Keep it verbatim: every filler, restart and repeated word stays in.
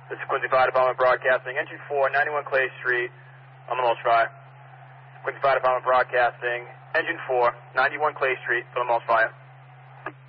This is Quincy Fire Department Broadcasting, Engine four, ninety-one Clay Street, on the Mulch Fire. Quincy Fire Department Broadcasting, Engine four, ninety-one Clay Street, for the Mulch Fire.